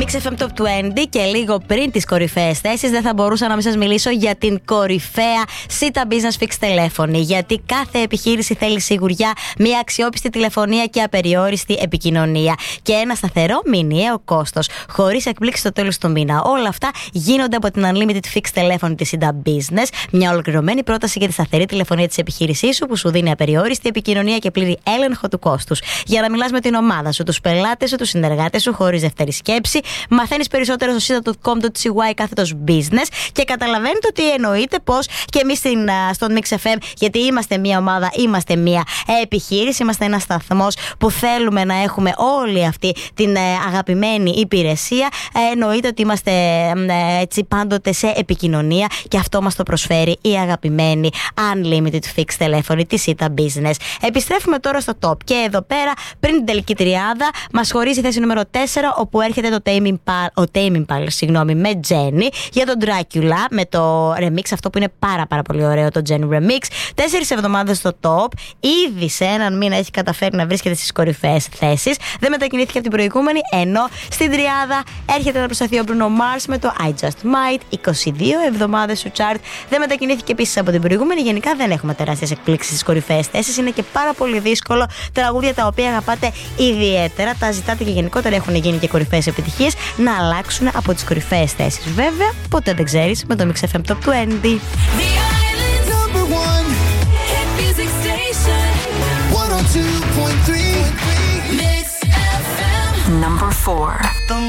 Mix FM Top 20 και λίγο πριν τις κορυφαίες θέσεις, δεν θα μπορούσα να μην σας μιλήσω για την κορυφαία Sita Business Fix τηλέφωνη. Γιατί κάθε επιχείρηση θέλει σιγουριά, μια αξιόπιστη τηλεφωνία και απεριόριστη επικοινωνία. Και ένα σταθερό μηνιαίο κόστος, χωρίς εκπλήξεις στο τέλος του μήνα. Όλα αυτά γίνονται από την Unlimited Fix τηλέφωνη της Sita Business. Μια ολοκληρωμένη πρόταση για τη σταθερή τηλεφωνία της επιχείρησής σου που σου δίνει απεριόριστη επικοινωνία και πλήρη έλεγχο του κόστους. Για να μιλάς με την ομάδα σου, τους πελάτες σου, τους συνεργάτες σου χωρίς δεύτερη σκέψη. Μαθαίνεις περισσότερο στο sita.com.cy business και καταλαβαίνετε ότι εννοείται πως και εμείς στον Mix FM, γιατί είμαστε μια ομάδα, είμαστε μια επιχείρηση, είμαστε ένας σταθμός που θέλουμε να έχουμε όλη αυτή την αγαπημένη υπηρεσία. Εννοείται ότι είμαστε έτσι πάντοτε σε επικοινωνία και αυτό μας το προσφέρει η αγαπημένη Unlimited Fix τηλέφωνη της Sita Business. Επιστρέφουμε τώρα στο top και εδώ πέρα πριν την τελική τριάδα μας χωρίζει η θέση νούμερο 4, όπου έρχεται το Tame Impala, με Jenny για τον Dracula, με το remix αυτό που είναι πάρα πολύ ωραίο, το Jenny Remix. 4 εβδομάδες στο top, ήδη σε έναν μήνα έχει καταφέρει να βρίσκεται στις κορυφαίες θέσεις. Δεν μετακινήθηκε από την προηγούμενη, ενώ στην τριάδα έρχεται να προσταθεί ο Bruno Mars με το I Just Might. 22 εβδομάδες στο chart, δεν μετακινήθηκε επίσης από την προηγούμενη. Γενικά δεν έχουμε τεράστιες εκπλήξεις στις κορυφαίες θέσεις, είναι και πάρα πολύ δύσκολο τραγούδια τα οποία αγαπάτε ιδιαίτερα, τα ζητάτε και γενικότερα έχουν γίνει και κορυφαίες επιτυχίες, να αλλάξουν από τις κορυφαίες θέσεις. Βέβαια, ποτέ δεν ξέρεις με το Mix FM Top 20. Number 4.